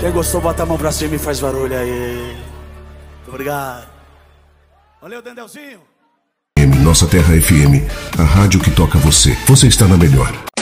Quem gostou, bota a mão pra cima e faz barulho aí. Muito obrigado. Valeu, Dendelzinho. Nossa Terra FM, a rádio que toca você. Você está na melhor.